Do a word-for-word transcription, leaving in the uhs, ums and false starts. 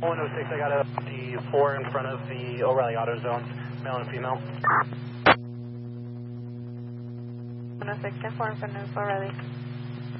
one oh six, I got a the four in front of the O'Reilly Auto Zones, male and female. one oh six, ten four in front of O'Reilly.